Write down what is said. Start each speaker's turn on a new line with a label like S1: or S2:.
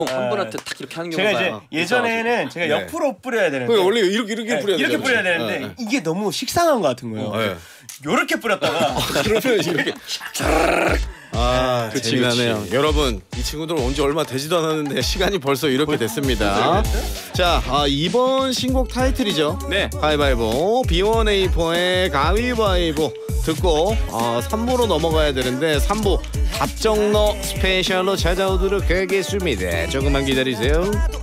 S1: 한 분한테 딱 이렇게 하는
S2: 제가
S1: 경우가
S2: 이제 예전에는 제가
S3: 네.
S2: 옆으로 뿌려야 되는데
S3: 원래 이렇게 뿌려야
S2: 이렇게 뿌려야 되는데 이게 너무 식상한 것 같은 거예요. 요렇게 뿌렸다가
S3: 그러면 이렇게 재미나네요. 여러분 이 친구들 온 지 얼마 되지도 않았는데 시간이 벌써 이렇게 됐습니다. 자 이번 신곡 타이틀이죠.
S1: 네.
S3: 가위바위보 B1A4의 가위바위보 듣고 3부로 넘어가야 되는데 3부 답정너 스페셜로 찾아오도록 하겠습니다. 조금만 기다리세요.